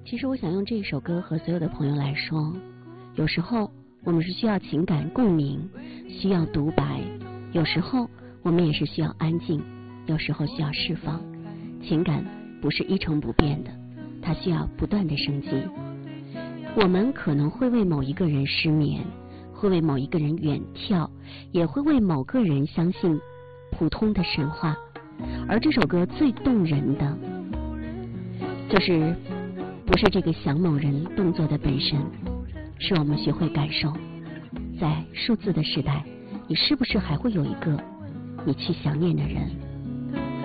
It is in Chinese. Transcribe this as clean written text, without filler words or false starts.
其实我想用这首歌和所有的朋友来说，有时候我们是需要情感共鸣，需要独白，有时候我们也是需要安静，有时候需要释放。情感不是一成不变的，它需要不断的升级。我们可能会为某一个人失眠，会为某一个人远眺，也会为某个人相信普通的神话。而这首歌最动人的就是不是这个想某人动作的本身，是我们学会感受。在数字的时代，你是不是还会有一个你去想念的人？